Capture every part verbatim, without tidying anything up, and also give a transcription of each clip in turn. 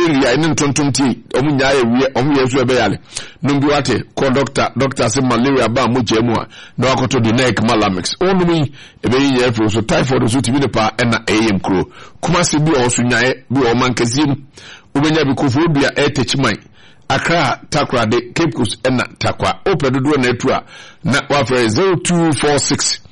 malaria in tontonti omunya ewie omu yesu ebeyale numbi wate ko doctor doctor say malaria ba mo jemu a na wakoto the neck malamix onumi ebeyi ye fro so typhoid so tibi ne pa na ayem kro kuma se bi o so nyae bi o mankazim ubenya bi kofo bia etechiman Accra Takra de Cape Coast ena Takwa opedodo na etua na wafre zero two four six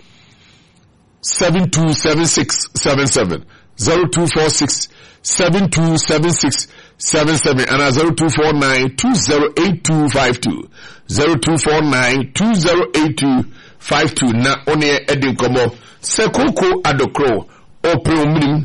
seven two seven six seven seven zero two four six seven two seven six seven seven and zero two four nine two zero eight two five two zero two four nine two zero eight two five two na one edin komo sekoko adokro opre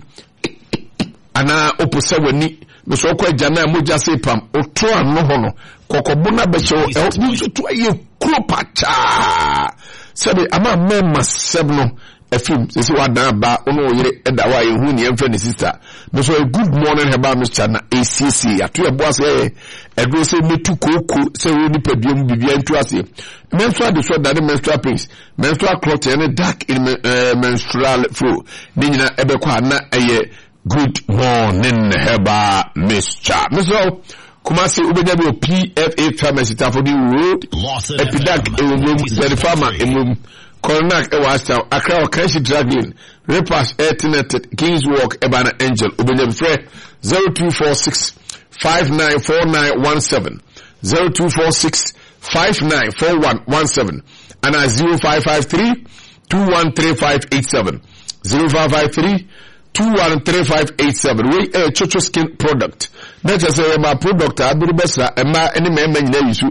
ana opose wani meso kwa jana moja sepam otro ano hono kokobona becho e nso to aye kropacha sebe ama mema sebno efim sisi wada ba ono yire eda wa ehu ni emfe ni sister meso a good morning heba Mister na A C C ato ebo ase edo se metu koko se we ni padum bibia ntu ase menstrual disorder and menstrual pains menstrual clot and dark in uh, menstrual flow ni nyina ebe kwa na eye good morning heba Mister Mister Kumasi ubenya bi P F A pharmacy tafodi road epidac emum the farmer emum Coronac Ewasta Accra Okashi Draglin Repass Etinet Kings Walk Ebana Angel ubenya bi zero two four six five nine four nine one seven zero two four six five nine four one one seven and a zero five five three two one three five eight seven zero five five three two one three five eight seven. We a chocho skin product. That's say my product I do besa e ma any me ma nyina yisu.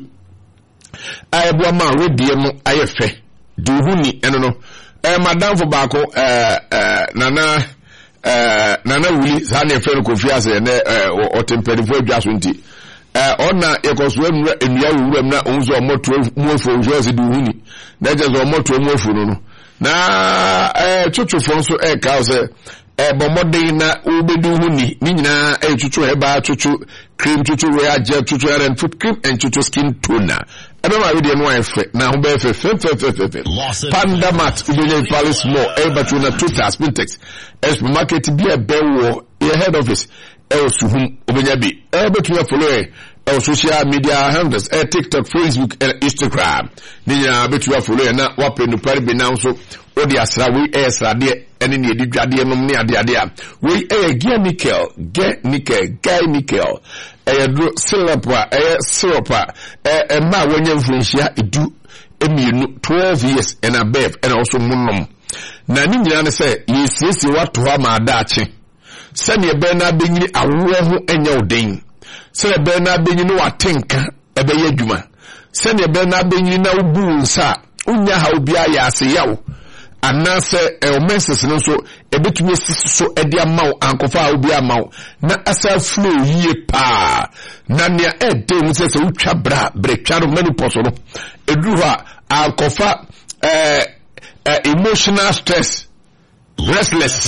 I bo ma we die no ayefe. Du huni eno no. Eh madam for bako eh eh nana eh nana wuli za na efe no Kofi ase na eh otempedifo adwaso nti. Eh ona yekoso enura enua wuram na onzo omoto muofo onzo du huni. Na je zo omoto muofo no no. Na eh chocho fonso eh ka say e bomode na ubedu huni ni nyina e chuchu heba chuchu cream chuchu wear gel chuchu hair and foot cream and chuchu skin toner e be ma we dey no efe na ho be efe fe fe fe fe Panda Mat ubele Palace Mall e ba tuna total spintex e supermarket bi e be wo e head office e osuhum obenya bi e be tuna follow e e social media handles e TikTok, Facebook and Instagram ni nyina be tuna follow e na wape no pare bi na so odi asra we e asra de ene ne edi dwade no ne ade ade a we e gia nickel ge nickel guy nickel e dro syrup a e syrup a e ma wanya mfunhia edu emienu twelve years and above and also munnom na ni nyina ne se yesiesi wato ha ma adaache se ne be na benyini awo ho enya oden se ne be na benyini watenka e be yadwuma se ne be na benyini na ubu nsa unya ha obi aya ase yawo anase e omenses no so ebetumi so edi amaw ankofa obi amaw na asa flow yie pa na ne e de mu se se utwa bra bretwa no many poso no edu ha ankofa eh, eh emotional stress restless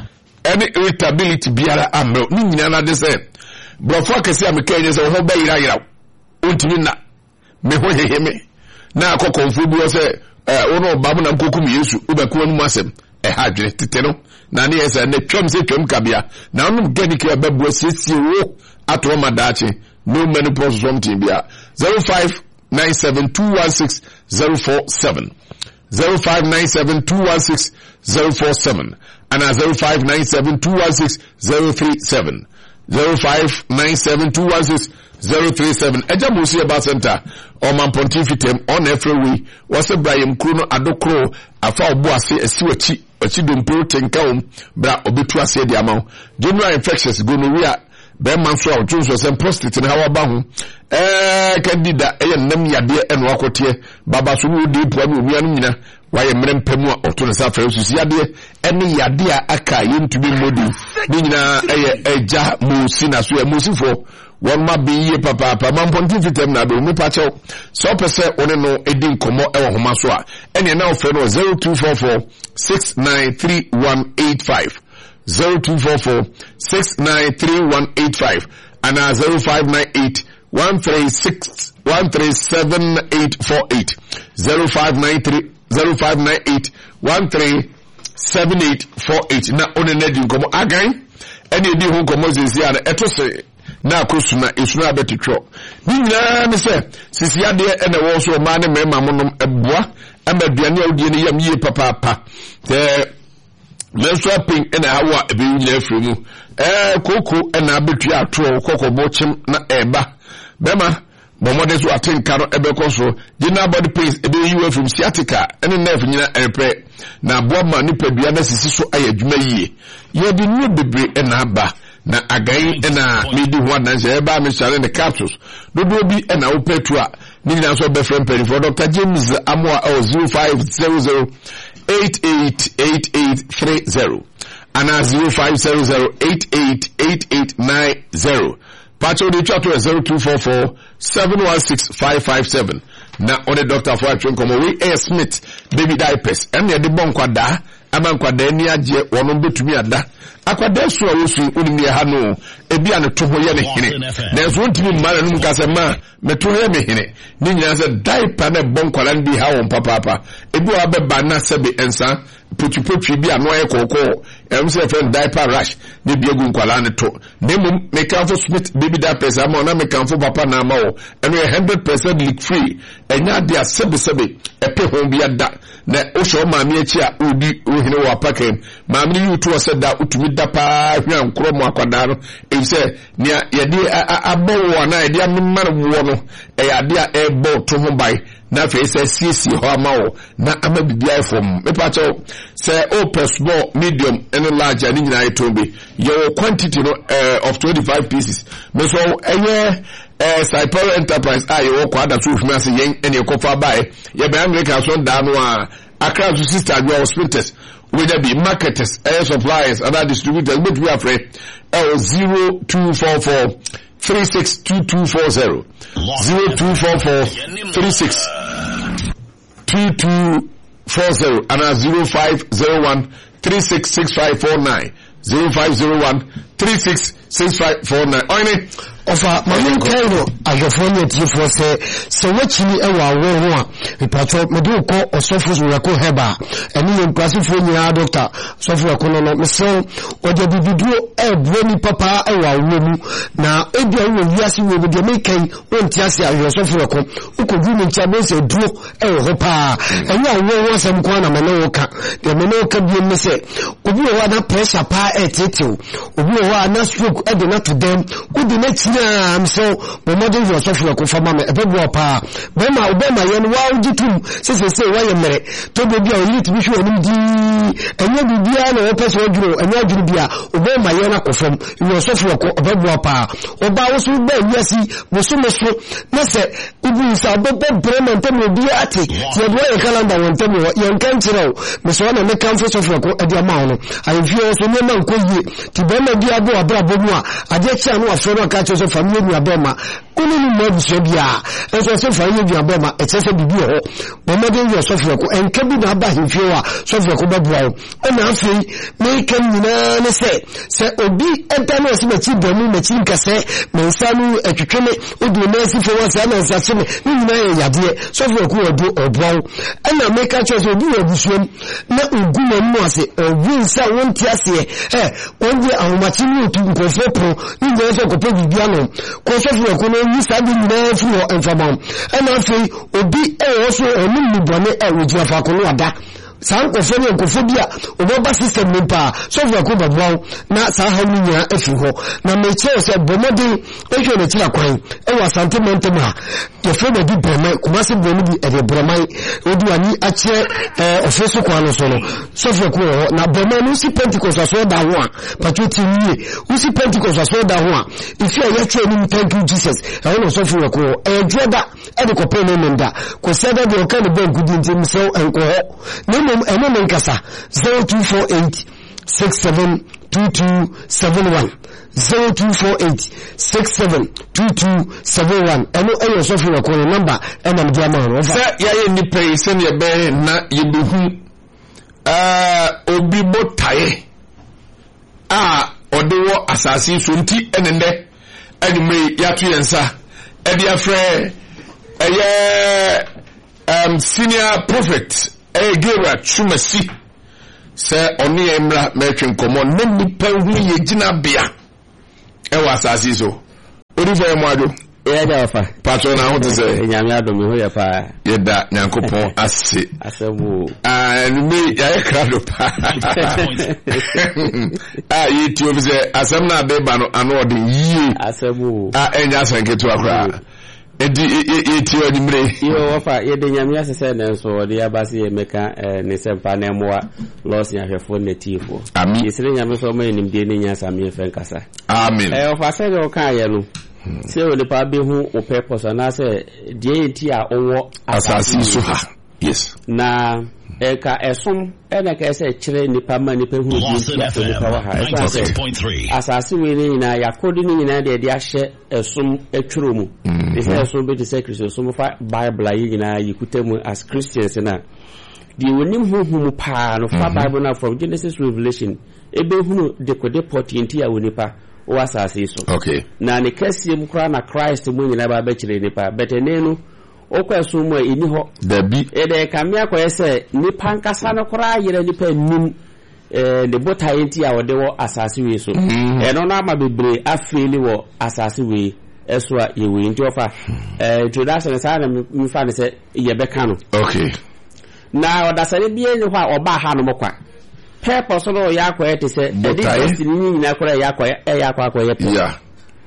any irritability biara amro ni nyina na de se brofo kese amekanye se ho ba yira yira ontimi na me ho heheme na akokonfo bi wo se eh ono babu na nkokum Yesu ubekuwa nu asem eh hadwene tete no na ne yesa na twam se twam kabia na ono gani ke babu asiesie wo ato madache no menopause something bia zero five nine seven two one six zero four seven zero five nine seven two one six zero four seven and zero five nine seven two one six zero three seven zero five nine seven two one six zero three seven Eja Musi Eba Center on Pontifitem on every way was a Brian Kruno Adokro afa obo ase esiwachi ochi dompo tenka um bra obetu ase de amount general infections gonorrhea be man so awonso so prostate na hawa ba ho eh candida eye nam yade eno akote baba so no de po na omia no nyina waye mrempemu a oto ne sa fa susi yade ene yade a aka yentubi modi ni nyina eye Eja Musi na so e Musi fo one ma be ye papa papa man Pontifitem na do me pa chew so pese one no edi nkomo e wo homa so a ene na ofre no zero two four four six nine three one eight five zero two four four six nine three one eight five and uh, zero five nine eight one three six one three seven eight four eight zero five nine three zero five nine eight one three seven eight four eight na one na di nkomo agan ene di ho nkomo sisi ana eto se na akosuna esuna abetitwo ni nyina ne se sisi ade ene wo so ma ne mema monom eboa amaduane awdie ne yam yie papa papa te menstrual pain ena hawa ebe nyina afremu eh koko ena abetu ato kokobo chim na eba bema bomode so atenka no ebeko so general body pains ebe yiwe from sciatica ene nerve nyina erepre na boama nipadua na sisi so ayadwuma yie ye di nu bebre ena aba na agai ena medi ho adanse eba me sare ne capsules dodo bi ena opetu a ni nyina so be friend peri for Doctor James Amoa oh zero five zero zero eight eight eight eight three zero and zero five zero zero eight eight eight eight nine zero. Pacho de chato zero two four four seven one six five five seven. Na on the doctor for action come we A Smith baby diapers. And the bon kwada ama kwada ni aje wono betumi ada. Akwada so awosu onimi ha no ebi an to ho ye ne hene. Na so ntimi mara num ka se ma meto ye me hene. Ni nyina se diaper na bon kwala ndi ha won papa papa. Ebi wa be ba na se be ensa putu putu bi ano ye kokko. Em se friend diaper rash ne bi egu nkwala ne to. Nemu me kan for Smith baby diapers ama na me kan for papa na ama wo. Eno one hundred percent leak free. Enya dia sebe sebe epe ho bi ada. Na o sho ma me achi a odi o hene wa pakem. Ma me you to said that utumi da pa hwa nkro mo akwada no. E se ne ye de abawo na ye de amman wo no. E ya de e bo to ho bai. Na fe se sisi ho amawo na ama bibia ifom me pa cho se o small medium and large and nyina etombe your quantity no uh, of twenty-five pieces me so eye eh Cypher Enterprise aye wo kwada so huma se yen ene kofa bae ye be America so da no a akra so sister go hospitals we there be marketers air suppliers other distributors but we are free L zero two four four three six two two four zero zero two four four three six two two four zero and zero five zero one three six six five four nine zero five zero one three six six five four nine. Oine ofa mamin kairo ajofoni tifo se se wachini ewa wo ho a ipacho medu ko osofo so yako heba eni yen kwasifo nya doctor sofo yako no no meso oje bibiduo e broni papa ewa wo mu na ebi awo wiase wo bi de mekai onti ase ayo sofo yako ukodu ni nchabe se duo ewo ho pa eni awo wo sem ko na mene wo ka de mene wo ka bi me se obi wo na pressure pa etetew obi wo na stroke e de na to them odi na am so mo modern your software ko fama me ebebo pa be ma obema ye no wa ugitum se se se wa ye mere to be bia o lit bi hwe onim di enye bibia na o pese oduro enye aduru bia obema ye na ko fam your software ko ebebo pa oba wo so ba wiasi wo so me so na se ubu sa bobo brement me bia ati ye do ye calendar won tem ye nkan kire me so na me kan software ko edi ama no I feel so me man ko yi ti be ma bia bo abra bomu a ade chia no afro no ka cho so family ni abema kunu ni mo bia bia eso so family ni abema e che se bibi ho bomode yo software ko enka bi na ba hifie wa software ko babua o na afi me kan nyina ne se se obi enta no se machi bomu machi nkase me nsanu atwetweme odi na si fo wa se na nsa se me nyina ye yade software ko odu obwa ana me ka cho so obi obusuom na uguma mu ase obi nsa wonti ase eh onye ahomachi ni otu nkofo pro nyina so ko bibia no ko software ko no yi sabi nyina fu ho enfamam ana fi obi e wo so onum ni bone e woji afa ko no ada san ko fo ne ko fo bia oboba system ni pa software ko babwa na sa ha ni nya afi ho na me che se bomodi e hwe ne tira kwan e wa sentiment ma ye fo na di brema kuma se brema di e brema odi ani a che office ko anu so no software ko na brema no si Pentecost so da ho a pachuti ni u si Pentecost so da ho a if you are trying to thank you Jesus e no software ko e joda e de ko pe no menda ko se da de o kan be good ntim so enko ho no eno menkasa zero two four eight six seven two two seven one zero two four eight six seven two two seven one eno eyo software ko number ena mdia ma ro se ya ye ni pay se ne be na yebehu ah obi botaye ah odewo asasi so nti enende anime ya tu yensa e dia frɛ eye um senior prophet e gera chumasi se oni emra metwe nkomo no nipa hu ye gina bia e wa asase so odi for emwado e ja fa patro na ho te say nyame adom ho ya pa ye da nyankopon ase asabu ah me ya krado pa ah yi ti obi say asem na be ba no ano ode yi asabu ah enya sanketo akra edi e ti oni mre yo wafa ye de nyame asese na nso ode abase ye meka ne sempa na emoa los ya hwefo netifo amen yesire nyame so ma enim de ne nya same fen kasa amen eh wafa se go kan ye no se o le pa be hu o purpose na se de enti a owo asasi so ha yes na eka esom ena ka se kire nipa ma nipa hu di nipa wa ha asasi we ni na yakodi ni na de de ahye esom atwuro mu de se esom be de se Christian so fa Bible ayi na yikutemu as Christians na di wonim hu hu mu pa no fa Bible na from Genesis Revelation ebe hu de kode poti enti ya wonipa o asasi so okay na ne kase mu kra na Christ mu nyina ba ba kire nipa betenenu okwaso mu eni ho dabi ede kamia ko ese nipa nkasa no kra yere nipa nim eh de bota enti a wode wo asase we so e no na ma bebre afeli wo asase we eso a ye we enti ofa eh introduction sa na mi fa ne se ye beka no okay na odasare bie ni ho a oba ha no mokwa purpose no ya ko ete se edi destiny ni nyina kra ya ko e ya kwa ko ye yeah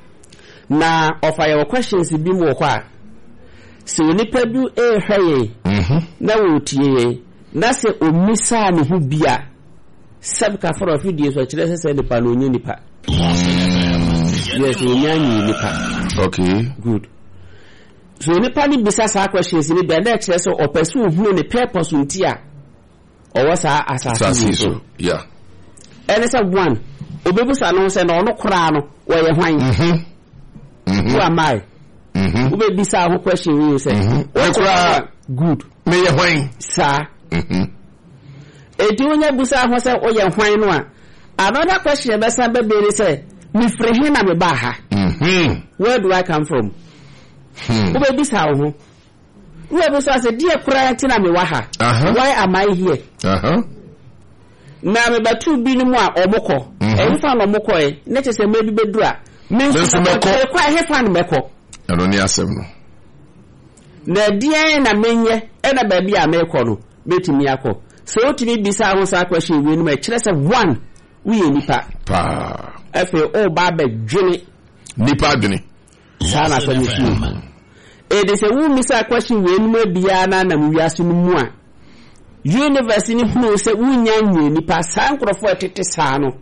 na ofa ye questions bi mu kwa se nipa du e hwaye mhm na wotie na se omisa ne hu bia sabka for of video so kire se nipa no nyi nipa yes nyanyi nipa okay good so nipa ni bisa sa questions ni bia na kire so opesu hu ne purpose ntia owo sa asase so yeah ene sa one obebusa no se no no kra no wo ye hwan mhm mhm who am I mhm ube bisa ho question you say what kra good me ye hwan sa mhm edi onya busa ho say o ye hwan no a another question be say be be say me free hin na me ba ha mhm where do I come from hmm ube bisa ho ube busa say die kra ti na me wa ha why am I here uh-huh na me batu bi ni mu a omokọ e fa no omokọ e ne che say me bi bedu a me nso mekọ kwa he fa no mekọ eno ni asem no na die na menye e na ba bi a mekọ no betimi akọ so otimi bisa ho sa question we no ma kire say one we nipa pa efe o ba ba dwene nipa dwene sana so ni fi e de say we misa question we no bia na na mu wiase no mu a universe ni hu say wunya nyi nipa sankrofo etete saa no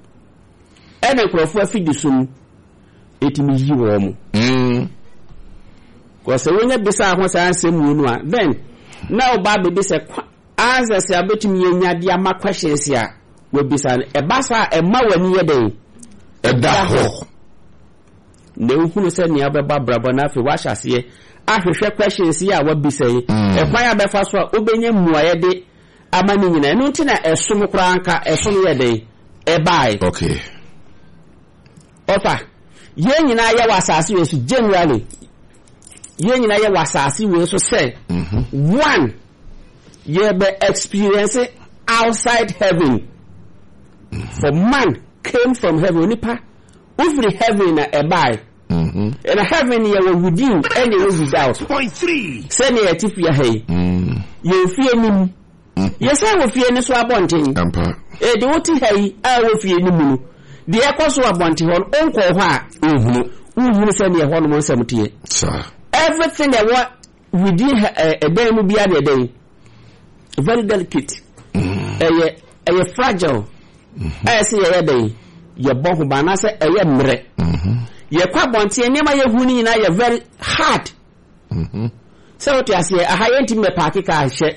e na krofo afidi sum etimi yi wo mu mm ko se wonya bisa ho sa ansem mu no a then na o ba be bisa answers ya betimi yenya dia ma questions ya we bisa e basa e ma wani ye den e da ho ne hu se ne abeba brabo na afi wa hyase ahwehwe questions ya wa bisa yi e kwan ya befa so a obenye muaye de amani nyina enu ntina esom kranka esom ye den e bai okay ofa ye nyina ya wasase we so generally ye nyina ya wasase we so say mhm one ye be experience outside heaven for man came from heaven nipa every heaven na e bai mhm and heaven ye we within and ye without point three say ne atifu ya hey mhm ye fie nim ye say wo fie ni so abonten ampa e de woti hey a wo fie ni mu de ekoso abonte hon onko ho a uhunu uhunu say ne ho no mo nsamtie sa everything that what within a day mu bia de day very delicate eh eh fragile eh say ye day ye bohu ba na say eh mre ye kwa bonte nyema ye hu ni na ye very hard mhm so what you say aha ye ntim me park ka hye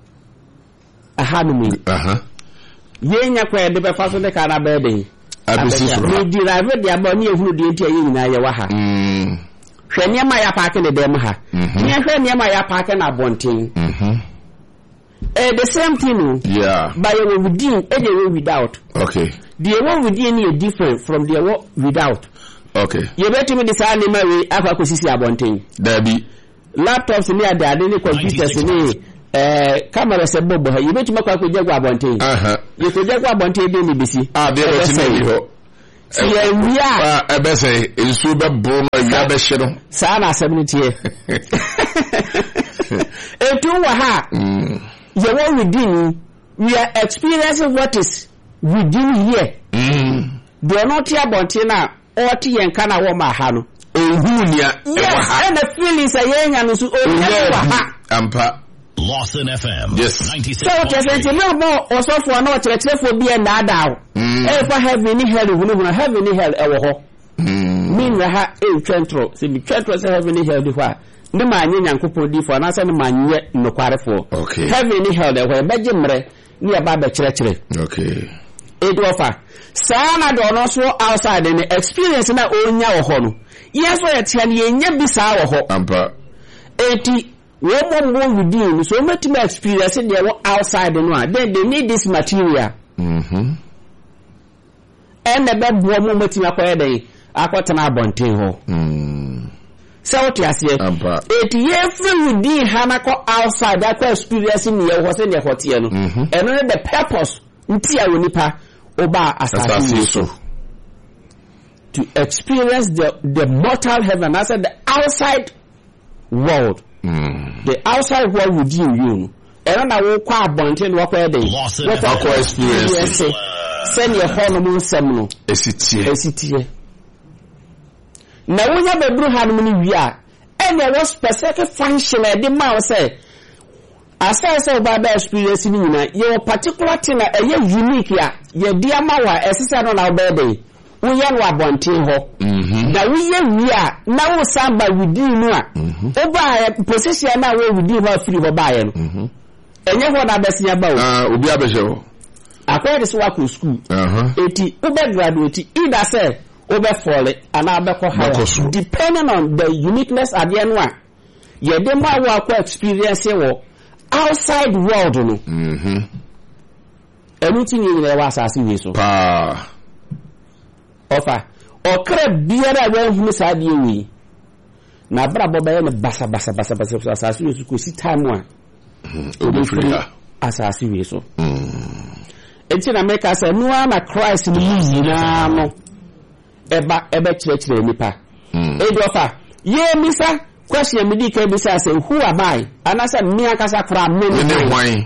aha no mu aha ye nya kwa de be fa so de ka na be dey abisi so di ra ve dia ba ni ehunu de ntia ye nyina ye wa ha mm hwe nyema ya park ne dem ha nya hwe nyema ya park na bonten mhm eh the same thing yeah by your within and your without okay the one within is different from the one without okay you better me decide me we afa ko sisi abonten dabi laptops ni ade ade ni computers ni eh camera se bobo ha you better make ko jagwa abonten aha you ko jagwa abonten de ni bisi ah de better me ho See, we are a best say, it's super boom, a best shadow. Sana seventy. A two ha. You want within, we are experiencing what is within here. They are not here, Bontina, or tea and Kana Woma Hano. Yes, and the feelings are young and so ha. Ampa. Lawson F M. Yes. ninety-six. So, there's a no more or so for no church for be a nada. If I have any hell, we will have any hell ever. Mean the ha a central. See, the church was having hell before. No man in Yanko di for an answer man yet no quarter for. Okay. Have any hell there were Benjamin near Baba Church. Okay. It offer. Sana don't also outside and experience in our own yaw hono. Yes, we're telling you, yet be sour ho. Ampa. Eighty. One more within, so much more experience in their outside the one. Then they need this material. Mm-hmm. And the bed woman with my day, I got an abonting ho. Mm. So, yes, Ampa. eighty years within Hanako outside that experience in the was in the hotel. And only the purpose, Ntia Unipa, Oba Assassin. To experience the, the mortal heaven, I said the outside world. Mm. The outside world within you. And I will quite abundant what were they? What our experience? Send your hormone seminal. A city. A city. Now we have a blue harmony we are. And there was specific function at the mouse say. As I said about the experience in you, your particular thing a unique ya. Your dear Mawa, as I said on our baby. We are wanting ho. Now we are now samba within you. Over position now we within her free for buying. And you what I best about. Ah, Ubi Abesho. I quite this work with school. Uh huh. Eighty Uber graduate either say over fall it and I'll depending on the uniqueness at the end one. Yeah, they might work experience outside world. Mm-hmm. Anything in there was as you so. Pa. Offer or crab beer when who said you na brabo by basa basa basa basa as you could see time one as as you so. It's in America say no one a Christ in the no eba eba church nipa. E offer ye misa question me dike bisa say who am I and I said me akasa kra me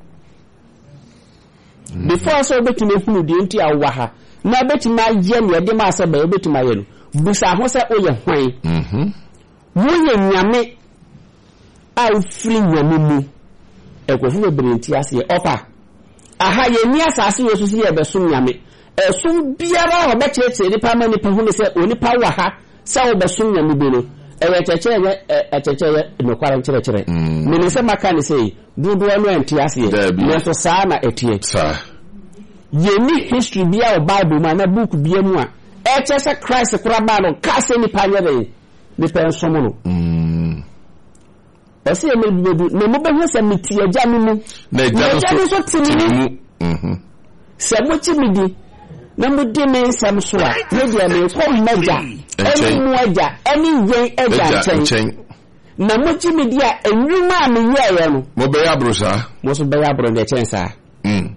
before so betime hunu de nti awaha na betima ye ne de ma asa ba betima ye no busa ho se oye hwan mhm wo ye nyame a free nyame mu ekofu bebre nti ase ofa aha ye ni asase yesu si ye be sum nyame esum biara ho be kyeretse ni pa ma ni pa hu se oni pa wa ha se wo be sum nyame bi no ewe cheche ye echeche ye no kwara kyerechire me ni se maka ni sei dudu anu anti ase ye so saa na etie sa yeni history bia o Bible ma na book bia mu a e chese Christ kura ba no ka se ni pa ye ni pe nsomo no mm o se me bedu na mo be hu se meti agya mi mu na agya no so timi mu mhm se mo timi di na mo di me nsam so a me dia me ko magya eni mu agya eni yen agya chen na mo timi di a enwuma me ye ye no mo be ya brosa mo so be ya bro de chen sa mm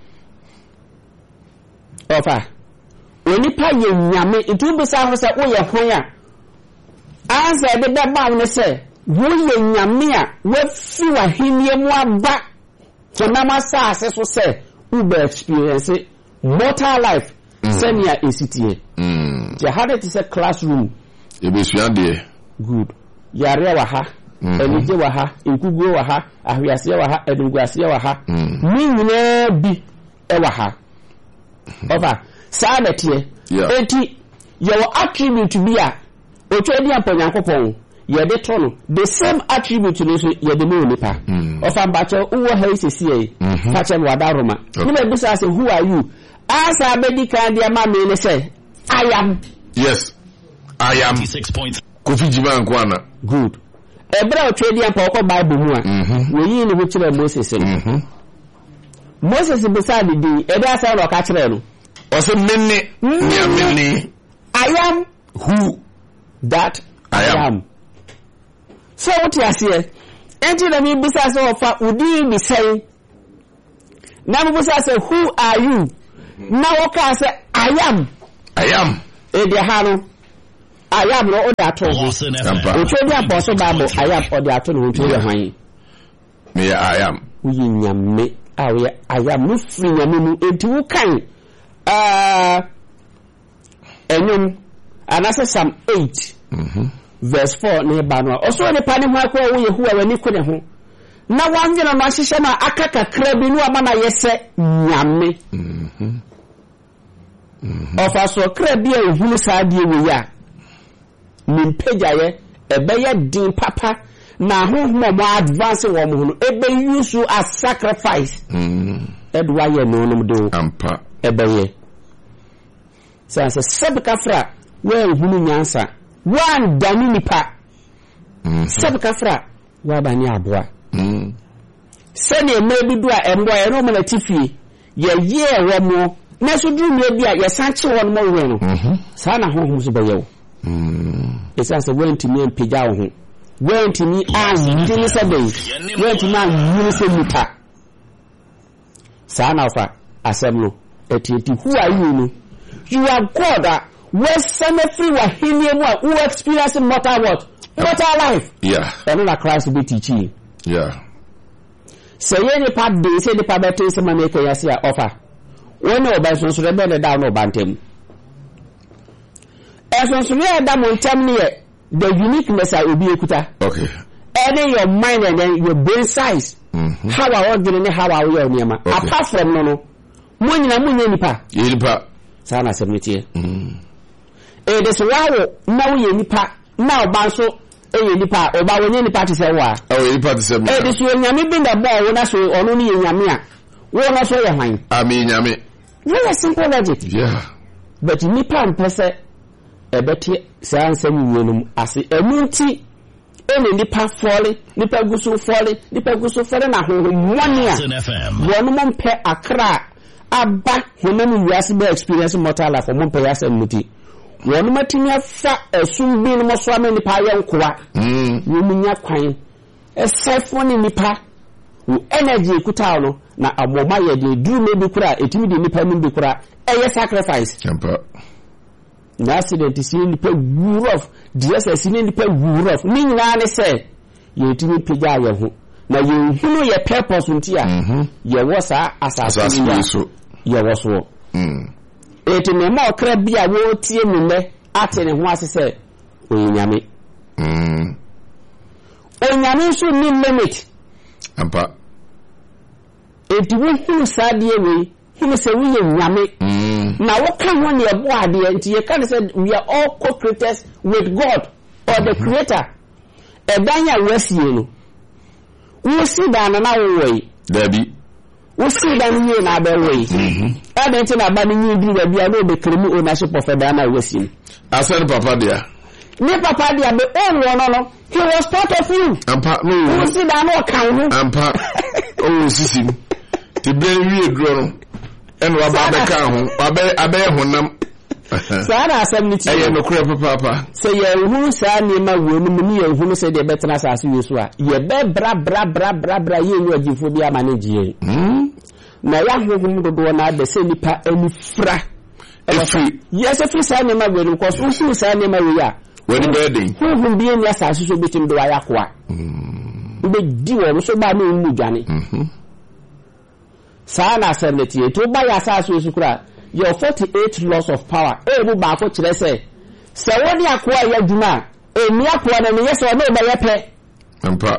ofa onipa ye nyame itu bisa ho se wo ye hwan a anza de da ba wo se wo ye nyame a wo fi wa himie mu aba to na masa ase so se ube experience mortal life senior institute mm je had it is a classroom e be suade good yare wa ha elije wa ha inkugu wa ha ahwiase wa ha edunguase wa ha ni nyina bi e wa ha ofa sabetie enti your attribute bi a otwedi aponyankopon ye de to no the same attribute no so ye de mo nipa ofa mbacho uwo ha isisi e fache no wadaroma ni na bisa say who are you asa abedi kan dia ma me ne say I am yes I am Kofi Jiman kwana good ebra otwedi ampoko Bible mu a we yi ni ho kire Moses no Moses bisa de din ebe asa no ka kire no o se menne nya menne I am who that I am, I am. So what you say enti na mi bisa say ofa udi bi say na mi bisa say who are you na wo ka say I am I am. E de ha no. I am no o da to. Ampa. O twa bi apostle Bible I am o de ato no ntwe hwan. Me I am. Uyi nyame awe I am no free nyame mu enti wo kan uh enum anasa Psalm eight Mhm. verse four ne ba no oso ne pa ne ho akwa wo Yehowa wani ko ne ho na wange no ahihye na akaka kra bi no ama na yese nyame Mhm. ofa so kra bi a ehunu saade wo ya nimpejaye ebeye din papa na hohom mo advance wo mo no ebe use as sacrifice Mhm. edwa ye no no do Ampa. ebeye sa sa sebka fra we ehunu nyansa wan dani nipa Mhm. sebka fra wa bani aboa Mhm. sene mebidu a embo ye no mo na tifie ye ye wo mo na so duru me bia ye sanche wo no mo we no Mhm. sa na hohom so beye wo Mhm. esa se wentimi empija wo ho wentimi a yini se dey wentimi a yini se muta sa na fa asem no etieti who are you no you are God a western free wa hinie mu a who experience mortal what mortal life Yeah. eno na Christ be teaching Yeah. se ye ni pa de se ni pa bete se ma make ya se a offer woni oba so so rebe ne da no bantem eso so da mo ntem ne ye the uniqueness a obi ekuta Okay. any your mind and then your brain size Mhm. how I want to how I will niema Okay. apart from no no mo nyina mo nya nipa Yenipa. sa na semetie Mhm. e de so wawo na wo ye nipa na oba so e ye nipa oba wo nya nipa te se wa Oh, yenipa te se me. e de so nyame bi na bo wo na so ono ne ye nyame a wo na so ye hwan Ami nyame. very simple logic Yeah. but nipa mpese ebeti sa ansem wienum ase emunti ene nipa fole nipa gusu fole nipa gusu fole na honhomwane a wonu mo mpe akra aba honam wiase be experience mortal life mo mpe yasa muti wonu matimi afa asum bi no mo so ama nipa ye nkoa Mhm. wo munya kwan esefo ne nipa wo energy ekuta no na amoma ye de duru me bi kura etimi de nipa mu bi kura eye sacrifice Ampa. na accident is in the wurf D S S in the wurf ni nyina ne se ye timi pega ye ho na ye hunu ye purpose nti a Mhm. ye wo sa asase Asase ni so. ye wo so Mhm. eti me ma okra bia wo tie mu me ate ne ho ase se onyame Mhm. onyame so ni limit Ampa. eti wo hunu saade we hunu se wo ye nyame Mhm. na wo kan ho ne ebo ade nti ye kan say we are all co-creators with God or the creator edanya wasie no wo si dan na wo woi Dabi. wo si dan ni na ba woi Mhm. ade nti na ba ni bi ba bia no be kremu ownership of dan na wasie Asen papa dia. ni papa dia be own no no he was part of you Ampa wo no. si dan no kan ho Ampa. Oh sisi. Ti be wi eduro no. En wa ba be ka ho. Ba be abe honam. sa na asem ni ti Eye no kure papa. say ye hu sa ni ma wo no mu ni ye hu say de betena asase we so a ye be bra bra bra bra bra ye nyu agifo bi ama ne gie Mhm. na ya hohum dodo na de se nipa ani fra Efri. yes efri sa ni ma we no cause hu sa ni ma we ya When birthday. hohum bi ni asase so betim do ya kwa Mhm. be di wo so ba na mu dwane Mhm. sa na seventy to ba ya asase so kura your forty-eight laws of power e bu ba ko kire se se woni akwa ya dwuma e mi akwa na ne yeso na ba yepe Ampa.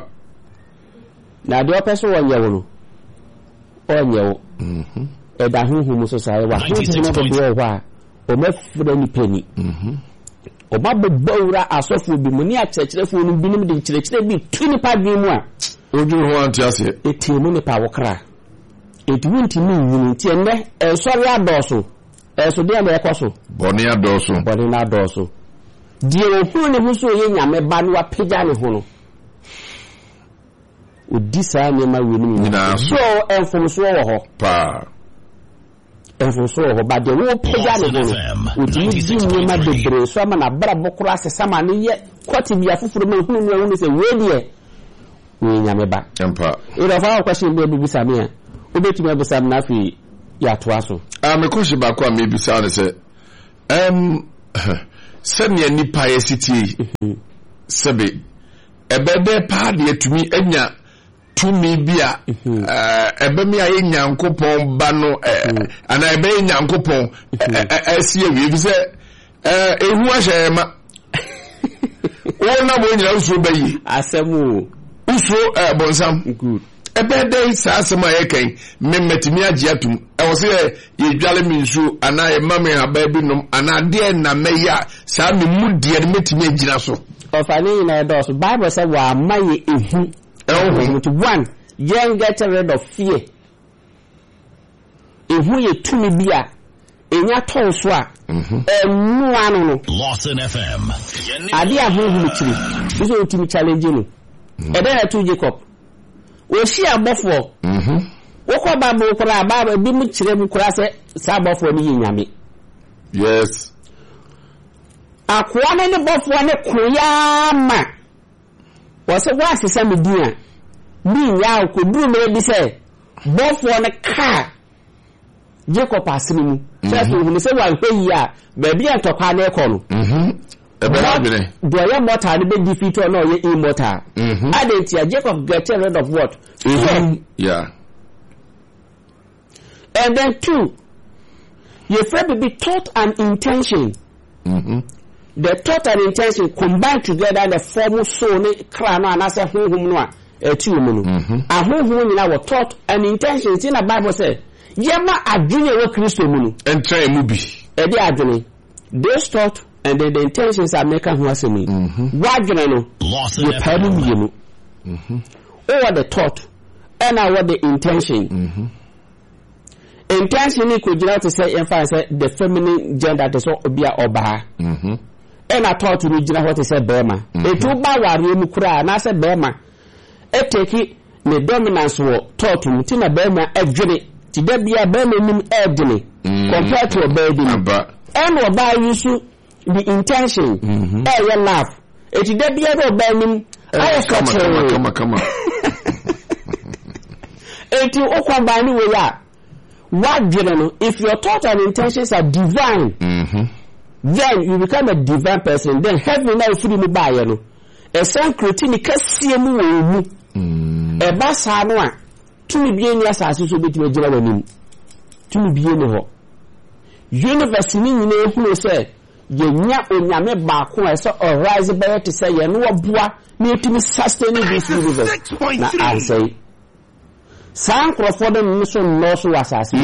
na de opeso wonye wo no onye wo Mhm. e da huhu so sai wa huhu no do wo wa o mafura ni pani Mhm. o ba bobawura asofo bi mu ni akyerɛkyerɛfo no binim de kyerɛkyerɛ bi tu ni pa bi mu a Oju ho anti ase. etimu ni pa wokra etumu ntimi nwunu ti enne ensɔre adɔso ɛso de na ɛkɔ Boni adoso. bɔde na adɔso die ohun ne ho so ye nyame ba no apagya ne ho no odi saa nyama wenu Nyinaa so. so enfomso wɔ hɔ Pa. enfomso wɔ hɔ ba de wo pagya ne ho no odi di nyama bebre so ama na bra bokoro asesa ma ne ye kwati bia foforo ma hunu no hunu se we de we nyame ba Ampa. ira fa question be bi same a obetumi abisa na afi ya to aso Ah me question ba ko am ebisa ne se um sɛnea nipa yɛ sitie sɛbe ɛbɛdɛ paa deɛ tumi anya tumi bi a ɛbɛ mi a yɛ nyankopɔn ba no ana ɛbɛ yɛ nyankopɔn ɛsi awie fi sɛ ehu ahyɛ ma wɔn na wɔn nyinaa nsuo bɛyi asɛm nsuo bɔnsam ɛbɛ dɛ saa asɛm a yɛ kɛn mmɛmɛtumi agye atum ɛwɔ sɛ yɛdwale mi nsuo anaa yɛma mi haba bi nom anaa deɛ na mɛyɛ a saa mi mu deɛ no mɛtumi agyina so ɔfa ne nyinaa dɔɔso bible sɛ wɔama yɛ ehu ɛwɔ one yɛn get rid of fear ehu yɛ tumi bi a enya tɔn so a ɛnu ano no Lawson F M ade ahohoro kyiri nso otumi challenge no ɛbɛ na to Jacob wosi abɔfo mhm wokɔ babo kora babo bi mu kyerɛ mu kora sɛ saa abɔfo no yɛ nyame yes akoa ne ne bɔfo ne koya ma wɔsɛ wɔasesa me din a bi nya akoduru me bi sɛ bɔfo ne ka Jacob asene mu sɛ so hu ne sɛ wanhwɛ yi a ba bi antɔkwa na ɛkɔ no mhm ebe na bene do ya mortal be defeat or no ye immortal mhm adentia Jacob get rid of what mhm yeah and then two your friend be thought and intention mhm the thought and intention combined together the form soul ne kra no anase honhom no a eti mu no ahonhom nyina wo thought and intention in the Bible say yema adwene wo Kristo mu no entra mu bi e de adwene this thought and then the intentions are making who has me wadwene no you pay me you mhm over the thought and what the intention mhm intention ni could you to say emphasize the feminine gender that is obi a oba mhm and I thought we gina what is say bema e to ba ware mu kura na say bema e take the dominance wo thought mu ti na bema adwene ti da bia bema nim edene compared to a baby and oba use the intention mhm eh your love e ti da bia do ba nim ayo come come come come e ti o kwa ba ni we ya wadwene no if your thought and intentions are divine mhm then you become a divine person then heaven now free mu ba ye no e san kroti ni kasie mu wo mu mhm e ba sa no a tumi bie ni asase so betime gira wanim tumi bie ni ho universe ni nyina ehunu se ye nya onyame ba ko e so arise by to say ye no oboa na etumi sustain this universe na answer san krofo dem no so no so asase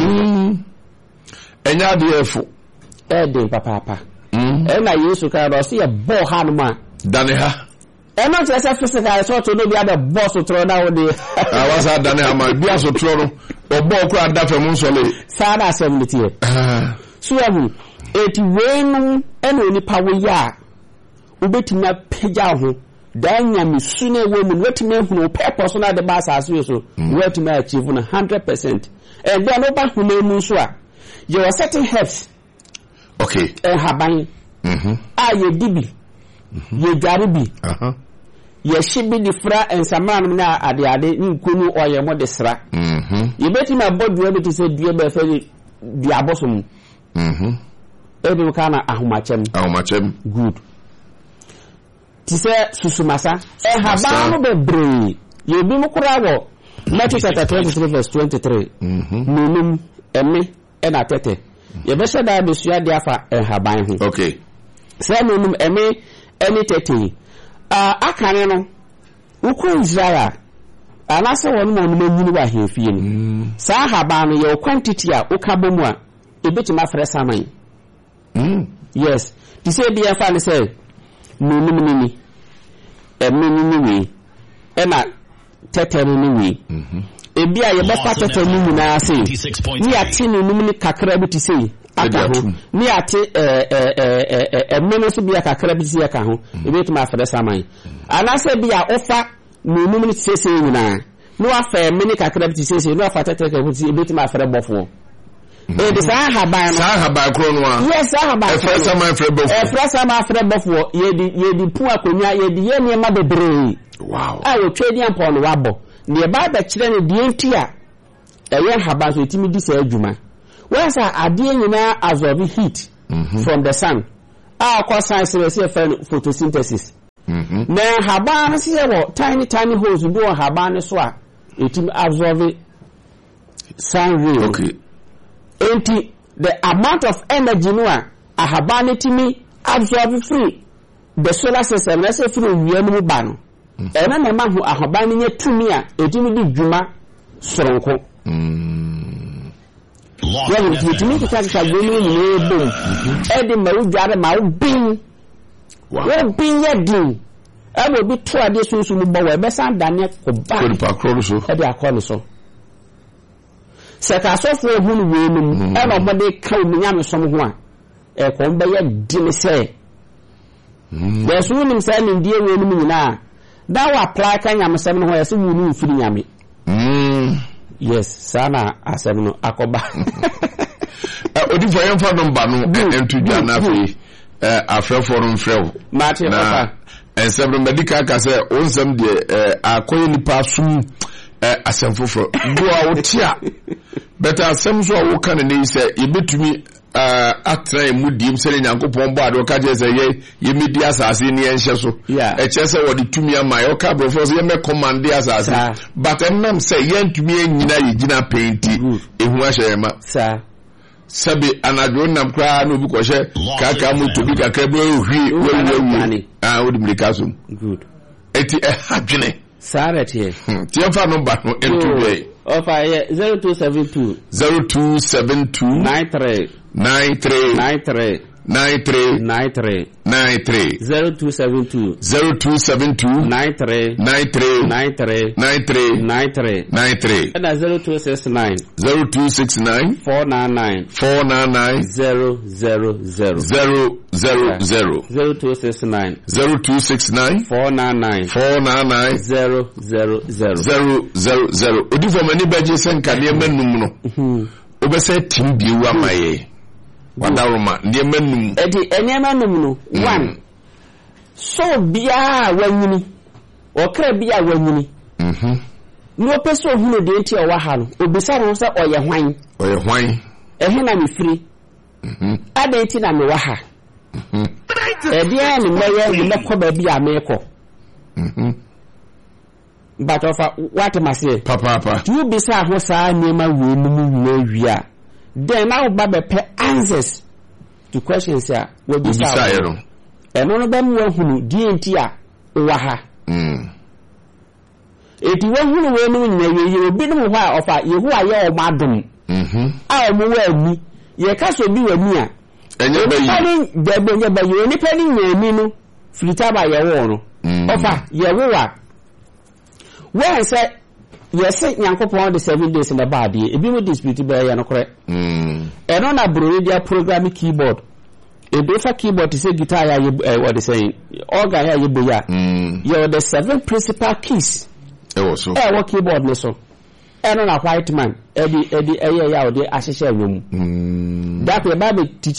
enya de efo e de papa papa mhm e na Yesu ka do se ye bo ha no ma dane ha e no tse physical so to no bi ada boss tro na wo de ah wasa dane ha ma bi aso tro no obo ko adafa mu nsole sa na asem tie ah so ahu eti wenu ene oni pawo ya ubetimi apagya ho dan nyame sune wo mu wetimi ehunu purpose na de ba asase so wetimi achieve na one hundred percent and then oba hunu mu so a you are certain health okay eh haban mhm a ye dibi ye jaribi aha ye shibi di fra ensaman na ade ade nkunu oye mo de sra mhm ye betimi abodu e be se due be fa di abosom mhm ebi kana ahomachem ahomachem good ti se susumasa e haba no bebre ye bi mu kura wo Matthew chapter twenty-three verse twenty-three mhm nunum eme e na tete ye be se da be sua de afa e haban ho okay se nunum eme ene tete ah akane no ukwu Israel anase wonu mo no nyini wa hefie no sa haban no ye quantity a ukabom a ebetima fresa man mm yes ti say be afa ne say no no ni e me ni ni we e na tete ni we mhm e bia ye be pa tete ni nyina say ni ati ni no ni kakra bi ti say aka ho ni ati eh eh eh eh me no so bia kakra bi ti say aka ho e be tuma fresa man ana say bia ofa no no ni say say nyina no afa me ni kakra bi ti say say no afa tete ka bi ti e be tuma fresa bofo e de sa haban no sa haban kro no a yes sa haban e fresa man fresa bofo e fresa man fresa bofo ye di ye di pu akonya ye di ye ne ma bebre wow a wo twedi ampon no wabo ne ba ba kire ne die nti a e ye haban so etimi di sa adwuma wasa ade nyina absorb heat mm-hmm. from the sun. Ah, cause science is photosynthesis. Mm-hmm. Na haban see what tiny tiny holes do haban so a it absorb sun ray. Okay. Enti the amount of energy no a haban timi absorb free the solar system let's say free wi anu ba no. E na na ma hu haban nye tumi a etimi di dwuma soronko. Mm. Well, it means that I will be boom. Eddie Maru Mau Bing. Well, being yet due. I will be two additions to the boy, best and Daniel for back. Eddie, I call so. Seka so for whom women, everybody come young someone. A conveyor didn't say. There's women selling dear women now. Thou apply can yam seven where some women feeding yammy. Yes, sana asem akoba. Odi for yam for number no entu dwa na fi eh afrefo no mfrew. Martin na ensem medical ka say onsem de akoye nipa sum eh asem foforo. Do a wotia. Better asem so a wo kan ne say yebetumi uh atra mudim sele nyankopon bo ade ka je say ye ye medi asase ni enhye so e che say wo de tumi ama yo ka bro force ye me command asase but enam say ye ntumi anyina ye gina painti ehu ahye ma sa sabe anadwo nam kra no bi ko hye kaka mu to bi kakra bo hwi wo ah wo de mlikaso good eti e hadwene sarete ti fa no ba no entu we of zero two seven two zero two seven two nine three nine three nine three nine three nine three nine three zero two seven two zero two seven two nine three nine three nine three nine three nine three nine three and zero two six nine zero two six nine four nine nine four nine nine zero zero zero zero zero zero zero two six nine zero two six nine four nine nine four nine nine zero zero zero zero zero zero. Odi for many badges and kanye menum no. Obese tim bi wa maye. Wadaroma ne menum. Edi enema num no one. So bia wanyini. Okra bia wanyini. Mhm. No person hunu de enti o wa ha no. Obisa no se oye hwan. Oye hwan. Ehe na me firi. Mhm. Ade enti na me wa ha. Mhm. Edi an meye me lekọ ba bia me ekọ. Mhm. But of what am I say? Papa papa. You be sa ho sa nema we mu we wia. Then now baba pe answers to questions here. We be sa. E no no ba mu hunu di enti a wa ha. Mm. Eti we hunu we no nyina ye ye obi no ho a ofa Yehowa ye o madum. Mhm. A o mu wa ni. Ye ka so bi wa ni a. Enye ba yi. De be nye ba ye ni pa ni nyami no. Filita ba ye wo no. Ofa ye wo wa. Where say yes, Yankopon the seven days in the body, a bit dispute by Yanokre. Mm. And on a Brodia programming keyboard. A better keyboard to say guitar, what they say, organ, you boya. You're the seven principal keys. Also, eh, what keyboard, so. And on a white man, Eddie, Eddie, a year, the associate room. That way, Bible teach.